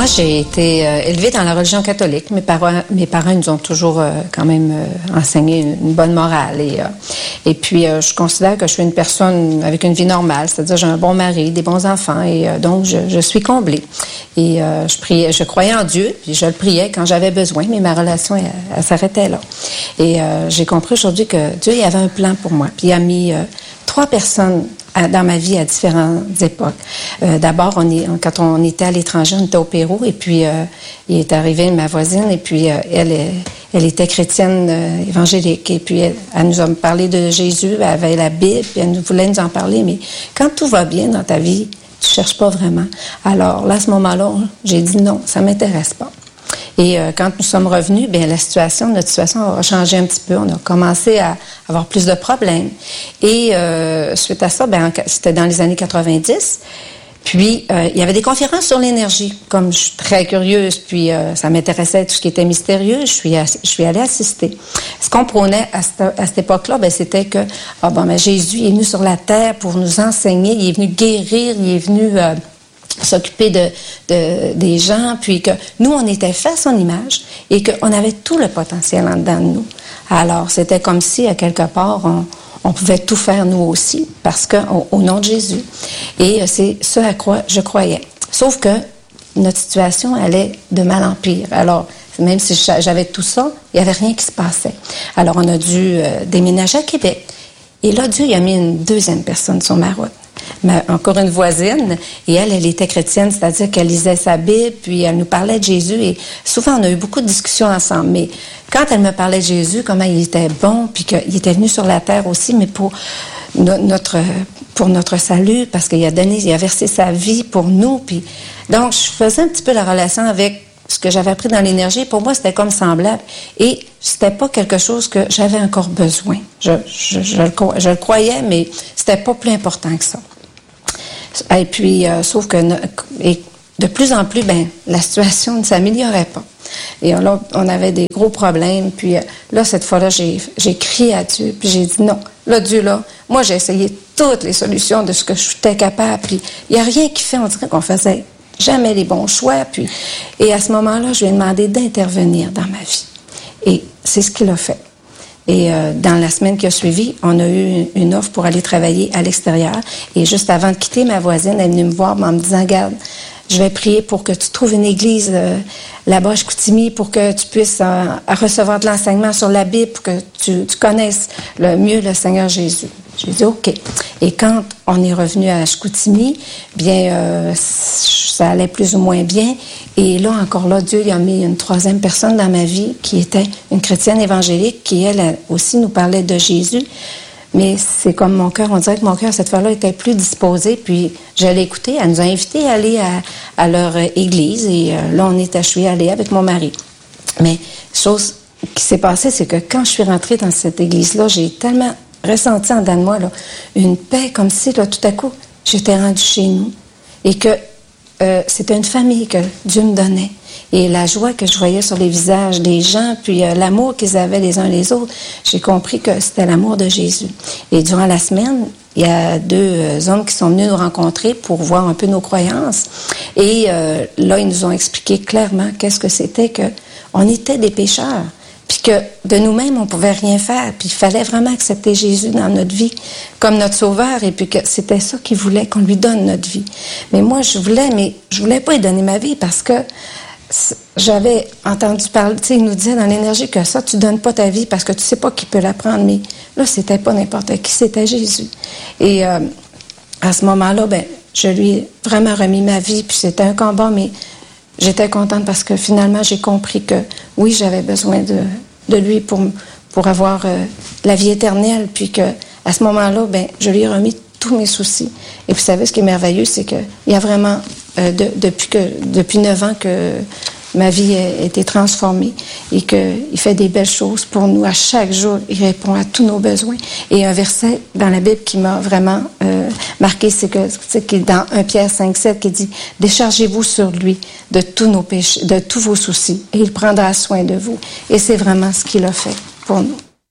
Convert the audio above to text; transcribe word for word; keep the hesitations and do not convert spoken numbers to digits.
j'ai été euh, élevée dans la religion catholique. Mes parents, mes parents nous ont toujours euh, quand même euh, enseigné une, une bonne morale. Et, euh, et puis, euh, je considère que je suis une personne avec une vie normale, c'est-à-dire j'ai un bon mari, des bons enfants, et euh, donc je, je suis comblée. Et euh, je priais, je croyais en Dieu, puis je le priais quand j'avais besoin, mais ma relation, elle, elle s'arrêtait là. Et euh, j'ai compris aujourd'hui que Dieu, il avait un plan pour moi. Puis il a mis euh, trois personnes dans ma vie à différentes époques. Euh, d'abord, on est, quand on était à l'étranger, on était au Pérou, et puis euh, il est arrivé ma voisine, et puis euh, elle, elle était chrétienne euh, évangélique, et puis elle, elle nous a parlé de Jésus, elle avait la Bible, puis elle nous, voulait nous en parler, mais quand tout va bien dans ta vie, tu cherches pas vraiment. Alors là, à ce moment-là, j'ai dit non, ça m'intéresse pas. Et euh, quand nous sommes revenus, bien, la situation, notre situation a changé un petit peu. On a commencé à avoir plus de problèmes. Et euh, suite à ça, bien, c'était dans les années quatre-vingt-dix. Puis, euh, il y avait des conférences sur l'énergie. Comme je suis très curieuse, puis euh, ça m'intéressait tout ce qui était mystérieux, je suis, je suis allée assister. Ce qu'on prônait à cette, à cette époque-là, bien, c'était que ah, bon, ben, Jésus est venu sur la terre pour nous enseigner, il est venu guérir, il est venu... Euh, s'occuper de, de, des gens, puis que nous, on était fait à son image et qu'on avait tout le potentiel en dedans de nous. Alors, c'était comme si, à quelque part, on, on pouvait tout faire nous aussi, parce que au, au nom de Jésus. Et c'est ce à quoi je croyais. Sauf que notre situation allait de mal en pire. Alors, même si j'avais tout ça, il n'y avait rien qui se passait. Alors, on a dû euh, déménager à Québec. Et là, Dieu il a mis une deuxième personne sur ma route. Ma, encore une voisine, et elle, elle était chrétienne, c'est-à-dire qu'elle lisait sa Bible, puis elle nous parlait de Jésus, et souvent on a eu beaucoup de discussions ensemble, mais quand elle me parlait de Jésus, comment il était bon, puis qu'il était venu sur la terre aussi, mais pour no- notre pour notre salut, parce qu'il a donné, il a versé sa vie pour nous, puis donc je faisais un petit peu la relation avec ce que j'avais appris dans l'énergie. Pour moi, c'était comme semblable. Et c'était pas quelque chose que j'avais encore besoin. Je, je, je, le, je le croyais, mais c'était pas plus important que ça. Et puis, euh, sauf que et de plus en plus, ben, la situation ne s'améliorait pas. Et là, on avait des gros problèmes. Puis là, cette fois-là, j'ai, j'ai crié à Dieu. Puis j'ai dit non. Là, Dieu, là, moi, j'ai essayé toutes les solutions de ce que j'étais capable. Puis il n'y a rien qui fait, on dirait qu'on faisait jamais les bons choix. Puis, et à ce moment-là, je lui ai demandé d'intervenir dans ma vie. Et c'est ce qu'il a fait. Et euh, dans la semaine qui a suivi, on a eu une offre pour aller travailler à l'extérieur. Et juste avant de quitter, ma voisine, elle est venue me voir en me disant, regarde, je vais prier pour que tu trouves une église euh, là-bas à Chicoutimi, pour que tu puisses euh, recevoir de l'enseignement sur la Bible, pour que tu, tu connaisses le mieux le Seigneur Jésus. J'ai dit OK. Et quand on est revenu à Chicoutimi, bien, euh, ça allait plus ou moins bien. Et là, encore là, Dieu il a mis une troisième personne dans ma vie qui était une chrétienne évangélique qui, elle, aussi nous parlait de Jésus. Mais c'est comme mon cœur, on dirait que mon cœur, cette fois-là, était plus disposé. Puis, je l'ai écouté. Elle nous a invités à aller à, à leur église. Et euh, là, on est à, je suis allée avec mon mari. Mais, chose qui s'est passée, c'est que quand je suis rentrée dans cette église-là, j'ai tellement ressenti en dedans de moi là, une paix comme si, là, tout à coup, j'étais rendue chez nous. Et que euh, c'était une famille que Dieu me donnait. Et la joie que je voyais sur les visages des gens, puis euh, l'amour qu'ils avaient les uns les autres, j'ai compris que c'était l'amour de Jésus. Et durant la semaine, il y a deux euh, hommes qui sont venus nous rencontrer pour voir un peu nos croyances. Et euh, là, ils nous ont expliqué clairement qu'est-ce que c'était, que on était des pécheurs, puis que de nous-mêmes, on pouvait rien faire, puis il fallait vraiment accepter Jésus dans notre vie comme notre sauveur, et puis que c'était ça qu'il voulait, qu'on lui donne notre vie. Mais moi, je voulais, mais je voulais pas lui donner ma vie parce que j'avais entendu parler, tu sais, il nous disait dans l'énergie que ça, tu donnes pas ta vie parce que tu sais pas qui peut la prendre, mais là, c'était pas n'importe qui, c'était Jésus. Et euh, à ce moment-là, ben, je lui ai vraiment remis ma vie, puis c'était un combat, mais j'étais contente parce que finalement, j'ai compris que, oui, j'avais besoin de, de lui pour, pour avoir euh, la vie éternelle, puis que à ce moment-là, ben, je lui ai remis tous mes soucis. Et vous savez, ce qui est merveilleux, c'est qu'il y a vraiment, euh, de, depuis que depuis neuf ans que ma vie a été transformée et qu'il fait des belles choses pour nous. À chaque jour, il répond à tous nos besoins. Et un verset dans la Bible qui m'a vraiment euh, marqué, c'est que c'est dans un Pierre cinq sept qui dit « Déchargez-vous sur lui de tous nos péchés, de tous vos soucis, et il prendra soin de vous. » Et c'est vraiment ce qu'il a fait pour nous.